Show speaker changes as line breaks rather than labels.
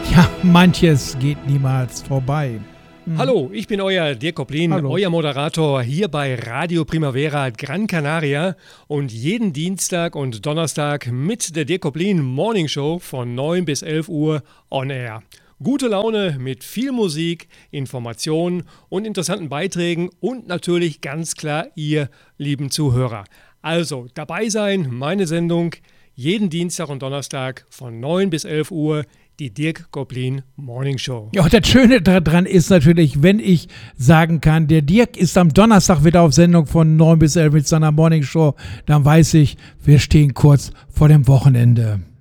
Ja, manches geht niemals vorbei.
Hallo, ich bin euer Dirk Koplin, euer Moderator hier bei Radio Primavera Gran Canaria und jeden Dienstag und Donnerstag mit der Dirk Koplin Morning Show von 9 bis 11 Uhr on air. Gute Laune mit viel Musik, Informationen und interessanten Beiträgen und natürlich ganz klar ihr lieben Zuhörer. Also dabei sein, meine Sendung jeden Dienstag und Donnerstag von 9 bis 11 Uhr. Die Dirk Koplin Morning Show.
Ja, und das Schöne daran ist natürlich, wenn ich sagen kann, der Dirk ist am Donnerstag wieder auf Sendung von 9 bis 11 mit seiner Morning Show, dann weiß ich, wir stehen kurz vor dem Wochenende.